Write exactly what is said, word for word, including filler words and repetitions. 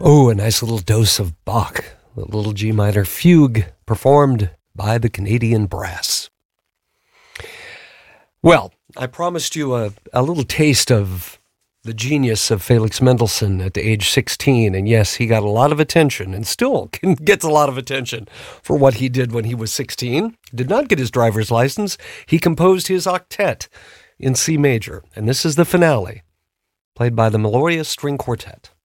Oh, a nice little dose of Bach, the little G minor fugue performed by the Canadian Brass. Well, I promised you a, a little taste of the genius of Felix Mendelssohn at age sixteen, and yes, he got a lot of attention, and still gets a lot of attention for what he did when he was sixteen. Did not get his driver's license. He composed his octet in C major, and this is the finale, played by the Melodious String Quartet.